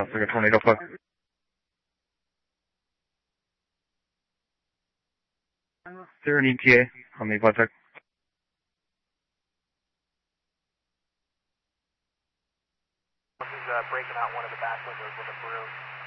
Sounds like a tornado fuck. Is there an ETA on the Black? Breaking out one of the back windows with a broom.